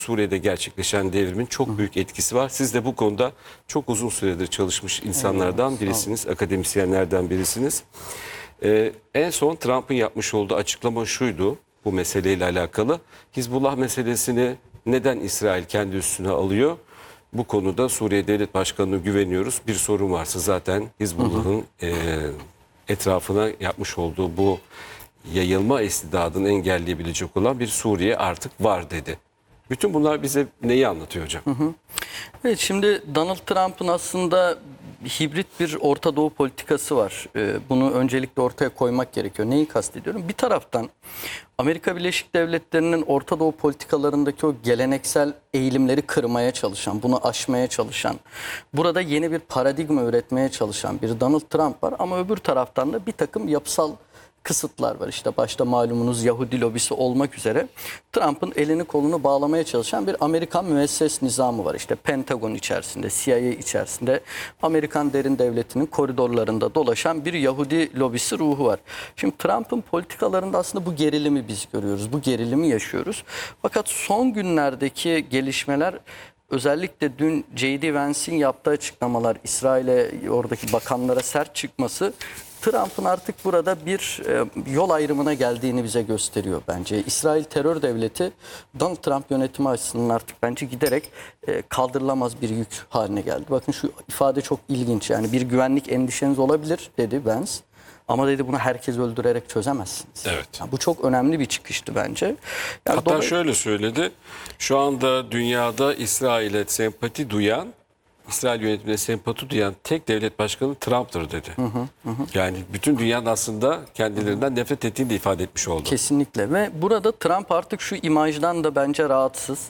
Suriye'de gerçekleşen devrimin çok büyük etkisi var. Siz de bu konuda çok uzun süredir çalışmış insanlardan birisiniz, akademisyenlerden birisiniz. En son Trump'ın yapmış olduğu açıklama şuydu bu meseleyle alakalı. Hizbullah meselesini neden İsrail kendi üstüne alıyor? Bu konuda Suriye Devlet Başkanı'na güveniyoruz. Bir sorun varsa zaten Hizbullah'ın etrafına yapmış olduğu bu yayılma istidadını engelleyebilecek olan bir Suriye artık var dedi. Bütün bunlar bize neyi anlatıyor hocam? Evet, şimdi Donald Trump'ın aslında hibrit bir Orta Doğu politikası var. Bunu öncelikle ortaya koymak gerekiyor. Neyi kastediyorum? Bir taraftan Amerika Birleşik Devletleri'nin Orta Doğu politikalarındaki o geleneksel eğilimleri kırmaya çalışan, bunu aşmaya çalışan, burada yeni bir paradigma üretmeye çalışan bir Donald Trump var. Ama öbür taraftan da bir takım yapısal kısıtlar var. İşte başta malumunuz Yahudi lobisi olmak üzere Trump'ın elini kolunu bağlamaya çalışan bir Amerikan müesses nizamı var. İşte Pentagon içerisinde, CIA içerisinde Amerikan derin devletinin koridorlarında dolaşan bir Yahudi lobisi ruhu var. Şimdi Trump'ın politikalarında aslında bu gerilimi biz görüyoruz. Bu gerilimi yaşıyoruz. Fakat son günlerdeki gelişmeler, özellikle dün J.D. Vance'in yaptığı açıklamalar, İsrail'e oradaki bakanlara sert çıkması, Trump'ın artık burada bir yol ayrımına geldiğini bize gösteriyor bence. İsrail terör devleti Donald Trump yönetimi açısından artık bence giderek kaldırılamaz bir yük haline geldi. Bakın şu ifade çok ilginç. Yani bir güvenlik endişeniz olabilir dedi Vance. Ama dedi bunu herkes öldürerek çözemezsiniz. Evet. Yani bu çok önemli bir çıkıştı bence. Yani Hatta şöyle söyledi. Şu anda dünyada İsrail'e sempati duyan, İsrail yönetimine sempati duyan tek devlet başkanı Trump'tır dedi. Yani bütün dünyanın aslında kendilerinden nefret ettiğini de ifade etmiş oldu. Kesinlikle. Ve burada Trump artık şu imajdan da bence rahatsız.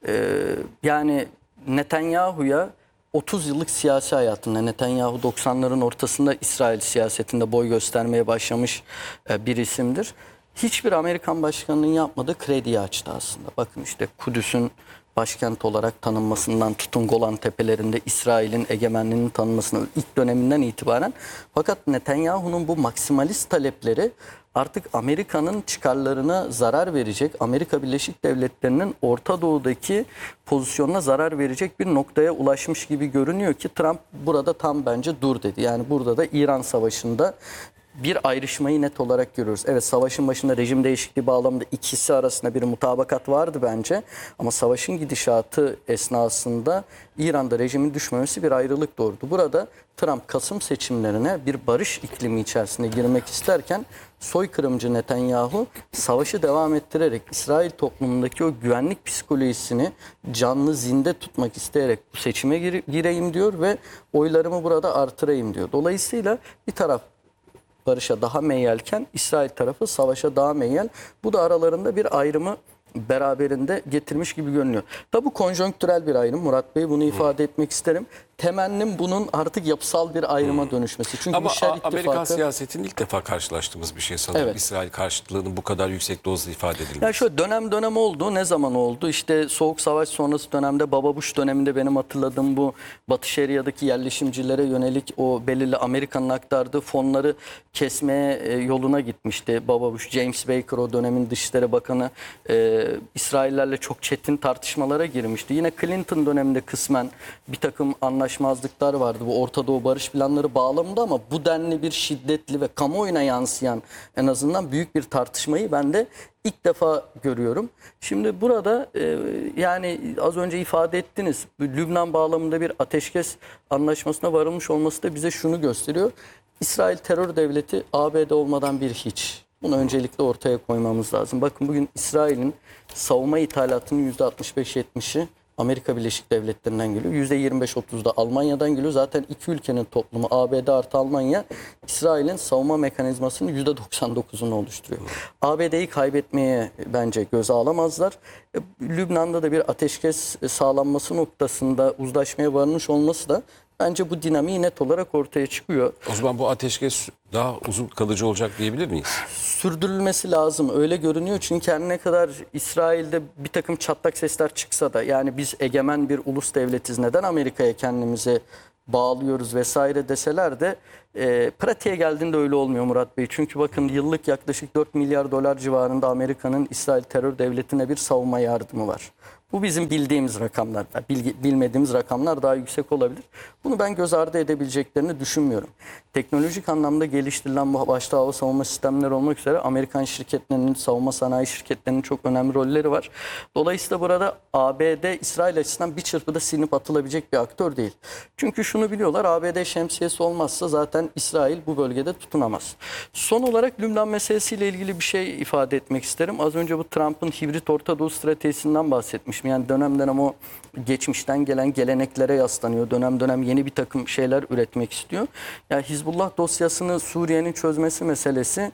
Yani Netanyahu'ya 30 yıllık siyasi hayatında, Netanyahu 90'ların ortasında İsrail siyasetinde boy göstermeye başlamış bir isimdir. Hiçbir Amerikan başkanının yapmadığı krediyi açtı aslında. Bakın işte Kudüs'ün başkent olarak tanınmasından tutun Golan Tepelerinde İsrail'in egemenliğinin tanınmasına ilk döneminden itibaren. Fakat Netanyahu'nun bu maksimalist talepleri artık Amerika'nın çıkarlarına zarar verecek, Amerika Birleşik Devletleri'nin Orta Doğu'daki pozisyonuna zarar verecek bir noktaya ulaşmış gibi görünüyor ki Trump burada tam bence dur dedi. Yani burada da İran Savaşı'nda bir ayrışmayı net olarak görüyoruz. Evet, savaşın başında rejim değişikliği bağlamında ikisi arasında bir mutabakat vardı bence. Ama savaşın gidişatı esnasında İran'da rejimin düşmemesi bir ayrılık doğurdu. Burada Trump Kasım seçimlerine bir barış iklimi içerisinde girmek isterken soykırımcı Netanyahu savaşı devam ettirerek İsrail toplumundaki o güvenlik psikolojisini canlı zinde tutmak isteyerek bu seçime gireyim diyor ve oylarımı burada artırayım diyor. Dolayısıyla bir taraf barışa daha meyyalken İsrail tarafı savaşa daha meyyal. Bu da aralarında bir ayrımı beraberinde getirmiş gibi görünüyor. Tabi bu konjonktürel bir ayrım. Murat Bey, bunu ifade etmek isterim. Temennim bunun artık yapısal bir ayrıma dönüşmesi. Çünkü Ama Şer Amerikan siyasetinin ilk defa karşılaştığımız bir şey sanırım. Evet. İsrail karşıtlığının bu kadar yüksek dozda ifade edilmesi. Ya şöyle dönem dönem oldu. Ne zaman oldu? İşte Soğuk Savaş sonrası dönemde, Baba Bush döneminde benim hatırladığım bu Batı Şeria'daki yerleşimcilere yönelik o belirli Amerika'nın aktardığı fonları kesmeye yoluna gitmişti. Baba Bush, James Baker o dönemin Dışişleri Bakanı İsraillerle çok çetin tartışmalara girmişti. Yine Clinton döneminde kısmen bir takım anlaşmazlıklar vardı bu Orta Doğu barış planları bağlamında, ama bu denli bir şiddetli ve kamuoyuna yansıyan en azından büyük bir tartışmayı ben de ilk defa görüyorum. Şimdi burada yani az önce ifade ettiniz, Lübnan bağlamında bir ateşkes anlaşmasına varılmış olması da bize şunu gösteriyor. İsrail terör devleti ABD olmadan bir hiç. Bunu öncelikle ortaya koymamız lazım. Bakın bugün İsrail'in savunma ithalatının %65-70'i Amerika Birleşik Devletleri'nden geliyor. %25-30'da Almanya'dan geliyor. Zaten iki ülkenin toplumu ABD artı Almanya İsrail'in savunma mekanizmasının %99'unu oluşturuyor. ABD'yi kaybetmeye bence göze alamazlar. Lübnan'da da bir ateşkes sağlanması noktasında uzlaşmaya varılmış olması da bence bu dinamiği net olarak ortaya çıkıyor. O zaman bu ateşkes daha uzun kalıcı olacak diyebilir miyiz? Sürdürülmesi lazım. Öyle görünüyor. Çünkü her ne kadar İsrail'de bir takım çatlak sesler çıksa da, yani biz egemen bir ulus devletiz, neden Amerika'ya kendimizi bağlıyoruz vesaire deseler de pratiğe geldiğinde öyle olmuyor Murat Bey. Çünkü bakın yıllık yaklaşık 4 milyar dolar civarında Amerika'nın İsrail terör devletine bir savunma yardımı var. Bu bizim bildiğimiz rakamlar. Bilmediğimiz rakamlar daha yüksek olabilir. Bunu ben göz ardı edebileceklerini düşünmüyorum. Teknolojik anlamda geliştirilen bu başta hava savunma sistemleri olmak üzere Amerikan şirketlerinin, savunma sanayi şirketlerinin çok önemli rolleri var. Dolayısıyla burada ABD, İsrail açısından bir çırpıda silinip atılabilecek bir aktör değil. Çünkü şunu biliyorlar, ABD şemsiyesi olmazsa zaten İsrail bu bölgede tutunamaz. Son olarak Lübnan meselesiyle ilgili bir şey ifade etmek isterim. Az önce bu Trump'ın hibrit Orta Doğu stratejisinden bahsetmiştim. Yani dönem dönem o geçmişten gelen geleneklere yaslanıyor. Dönem dönem yeni bir takım şeyler üretmek istiyor. Yani Hizbullah dosyasını Suriye'nin çözmesi meselesi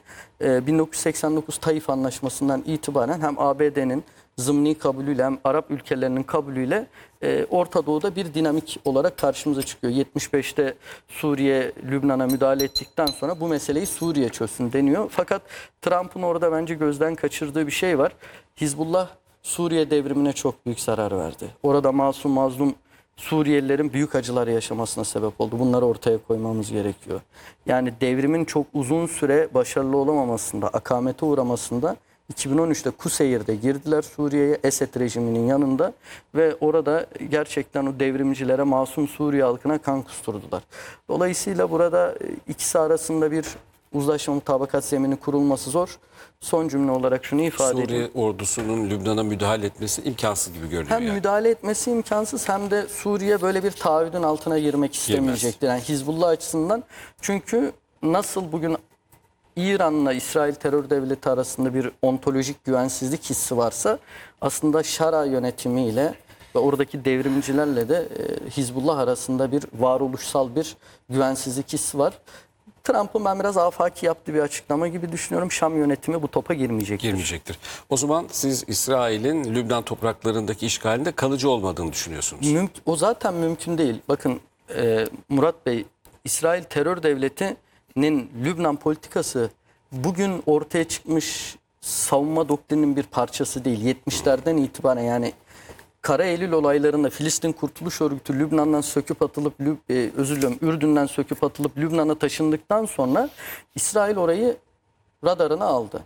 1989 Taif Anlaşması'ndan itibaren hem ABD'nin zımni kabulüyle hem Arap ülkelerinin kabulüyle Orta Doğu'da bir dinamik olarak karşımıza çıkıyor. 75'te Suriye Lübnan'a müdahale ettikten sonra bu meseleyi Suriye çözsün deniyor. Fakat Trump'ın orada bence gözden kaçırdığı bir şey var. Hizbullah Suriye devrimine çok büyük zarar verdi. Orada masum mazlum Suriyelilerin büyük acılar yaşamasına sebep oldu. Bunları ortaya koymamız gerekiyor. Yani devrimin çok uzun süre başarılı olamamasında, akamete uğramasında 2013'te Kuseyir'de girdiler Suriye'ye, Esed rejiminin yanında ve orada gerçekten o devrimcilere, masum Suriye halkına kan kusturdular. Dolayısıyla burada ikisi arasında bir uzlaşma, mutabakat zemini kurulması zor. Son cümle olarak şunu ifade edeyim. Suriye ordusunun Lübnan'a müdahale etmesi imkansız gibi görünüyor. Hem yani. müdahale etmesi imkansız hem de Suriye böyle bir taahhüdün altına girmek istemeyecektir. Yani Hizbullah açısından. Çünkü nasıl bugün İran'la İsrail terör devleti arasında bir ontolojik güvensizlik hissi varsa aslında Şara yönetimiyle ve oradaki devrimcilerle de Hizbullah arasında bir varoluşsal bir güvensizlik hissi var. Trump'ın ben biraz afaki yaptığı bir açıklama gibi düşünüyorum. Şam yönetimi bu topa girmeyecektir. O zaman siz İsrail'in Lübnan topraklarındaki işgalinde kalıcı olmadığını düşünüyorsunuz. O zaten mümkün değil. Bakın Murat Bey, İsrail terör devletinin Lübnan politikası bugün ortaya çıkmış savunma doktrininin bir parçası değil. 70'lerden itibaren yani Kara Eylül olaylarında Filistin Kurtuluş Örgütü Lübnan'dan söküp atılıp, Ürdün'den söküp atılıp Lübnan'a taşındıktan sonra İsrail orayı radarına aldı.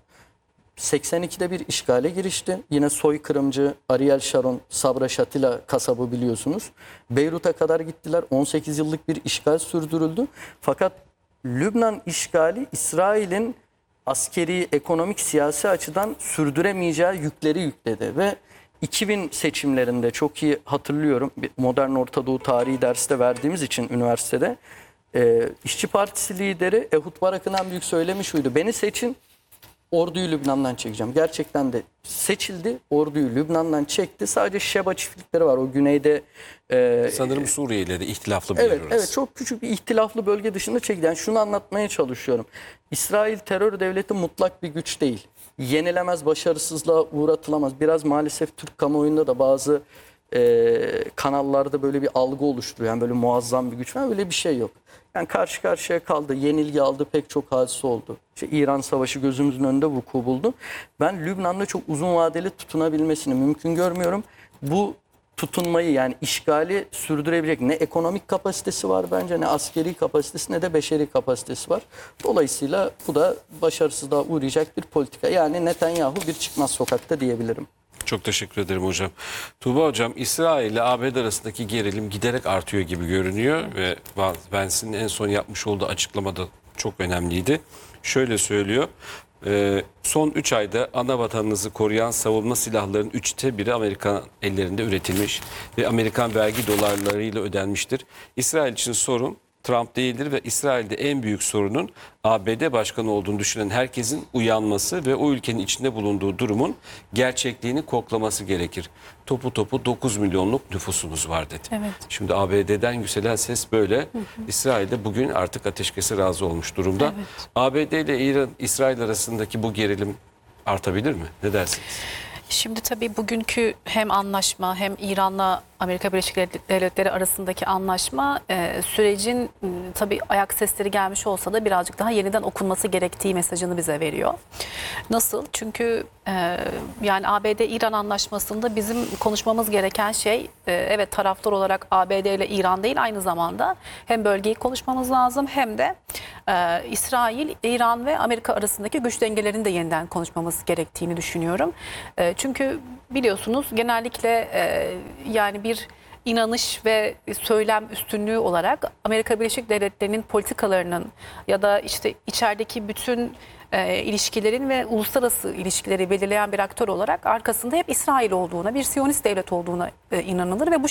82'de bir işgale girişti. Yine soykırımcı Ariel Sharon, Sabra Shatila kasabı biliyorsunuz. Beyrut'a kadar gittiler. 18 yıllık bir işgal sürdürüldü. Fakat Lübnan işgali İsrail'in askeri, ekonomik, siyasi açıdan sürdüremeyeceği yükleri yükledi ve 2000 seçimlerinde çok iyi hatırlıyorum. Modern Orta Doğu tarihi dersi de verdiğimiz için üniversitede İşçi Partisi lideri Ehud Barak'ın en büyük söylemi şuydu: beni seçin, orduyu Lübnan'dan çekeceğim. Gerçekten de seçildi, orduyu Lübnan'dan çekti. Sadece Şeba çiftlikleri var o güneyde. Sanırım Suriye ile de ihtilaflı bir yer orası. Evet, çok küçük bir ihtilaflı bölge dışında çekildi. Yani şunu anlatmaya çalışıyorum. İsrail terör devleti mutlak bir güç değil. Yenilemez, başarısızlığa uğratılamaz. Biraz maalesef Türk kamuoyunda da bazı kanallarda böyle bir algı oluşturuyor. Yani böyle muazzam bir güç var. Öyle bir şey yok. Yani karşı karşıya kaldı, yenilgi aldı, pek çok hadise oldu. İşte İran Savaşı gözümüzün önünde vuku buldu. Ben Lübnan'da çok uzun vadeli tutunabilmesini mümkün görmüyorum. Bu tutunmayı, yani işgali sürdürebilecek ne ekonomik kapasitesi var bence, ne askeri kapasitesi, ne de beşeri kapasitesi var. Dolayısıyla bu da başarısızlığa uğrayacak bir politika. Yani Netanyahu bir çıkmaz sokakta diyebilirim. Çok teşekkür ederim hocam. Tuğba hocam, İsrail ile ABD arasındaki gerilim giderek artıyor gibi görünüyor ve Vance'in en son yapmış olduğu açıklamada çok önemliydi. Şöyle söylüyor: son 3 ayda ana vatanınızı koruyan savunma silahlarının 3'te 1'i Amerikan ellerinde üretilmiş ve Amerikan vergi dolarlarıyla ödenmiştir. İsrail için sorun Trump değildir ve İsrail'de en büyük sorunun ABD başkanı olduğunu düşünen herkesin uyanması ve o ülkenin içinde bulunduğu durumun gerçekliğini koklaması gerekir. Topu topu 9 milyonluk nüfusumuz var dedi. Evet. Şimdi ABD'den yükselen ses böyle. İsrail'de bugün artık ateşkese razı olmuş durumda. Evet. ABD ile İsrail arasındaki bu gerilim artabilir mi? Ne dersiniz? Şimdi tabii bugünkü hem anlaşma hem İran'la Amerika Birleşik Devletleri arasındaki anlaşma sürecin tabii ayak sesleri gelmiş olsa da birazcık daha yeniden okunması gerektiği mesajını bize veriyor. Nasıl? Çünkü yani ABD-İran anlaşmasında bizim konuşmamız gereken şey evet taraftar olarak ABD ile İran değil, aynı zamanda hem bölgeyi konuşmamız lazım hem de İsrail, İran ve Amerika arasındaki güç dengelerini de yeniden konuşmamız gerektiğini düşünüyorum. Çünkü biliyorsunuz genellikle yani bir inanış ve söylem üstünlüğü olarak Amerika Birleşik Devletleri'nin politikalarının ya da işte içerideki bütün ilişkilerin ve uluslararası ilişkileri belirleyen bir aktör olarak arkasında hep İsrail olduğuna, bir Siyonist devlet olduğuna inanılır ve bu